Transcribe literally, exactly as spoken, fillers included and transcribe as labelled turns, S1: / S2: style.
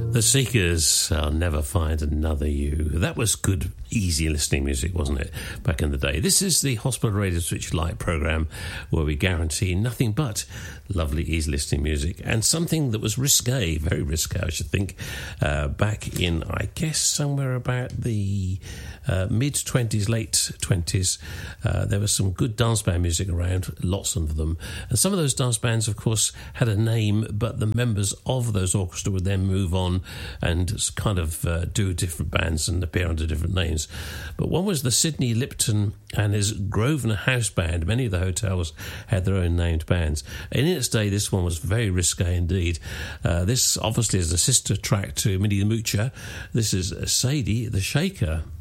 S1: The Seekers, I'll Never Find Another You. That was good, easy listening music, wasn't it, back in the day? This is the Hospital Radio Switch Lite programme where we guarantee nothing but lovely, easy listening music and something that was risque, very risque, I should think, uh, back in, I guess, somewhere about the uh, mid-twenties, late twenties. Uh, there was some good dance band music around, lots of them. And some of those dance bands, of course, had a name, but the members of those orchestra would then move on and kind of uh, do different bands and appear under different names. But one was the Sidney Lipton and his Grosvenor House Band. Many of the hotels had their own named bands. And in its day, this one was very risque indeed. Uh, this obviously is a sister track to Minnie the Moocher. This is Sadie the Shaker.